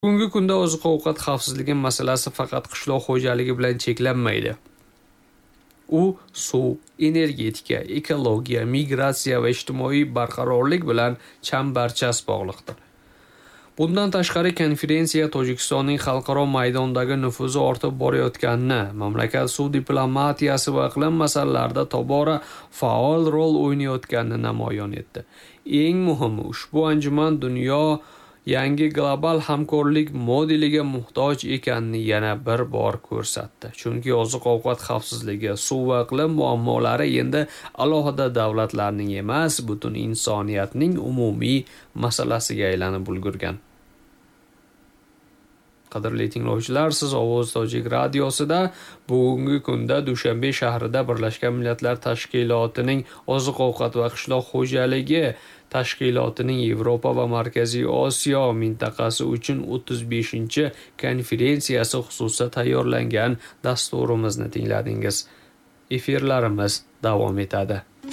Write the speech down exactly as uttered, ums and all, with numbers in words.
Bugungi kunda oziq-ovqat xavfsizligi masalasi faqat qishloq xo'jaligi bilan cheklanmaydi. U suv, energetika, ekologiya, migratsiya va ijtimoiy barqarorlik bilan chambarchas bog'liqdir. Bundan tashqari konferensiya Tojikistonning xalqaro maydondagi nufuzi ortib borayotganini, mamlakat suv diplomatiyasi va iqlim masalalarida tobora faol rol o'ynayotganini namoyon etdi. Eng muhimi, ushbu anjuman dunyo yangi global hamkorlik modeliga muhtoj ekanini yana bir bor ko'rsatdi. Chunki oziq-ovqat xavfsizligi, suv va iqlim muammolari endi alohida davlatlarning emas, butun insoniyatning umumiy masalasiga aylanib ulgurgan. Qadrli tinglovchilar, siz Ovoz Tojik radiosida bugungi kunda Dushanbe shahrida Birlashgan Millatlar Tashkilotining oziq-ovqat va qishloq xo'jaligi tashkilotining Yevropa va Markaziy Osiyo mintaqasi uchun o'ttiz beshinchi konferensiyasi xususida tayyorlangan dasturimizni tingladingiz. Efirlarimiz davom etadi.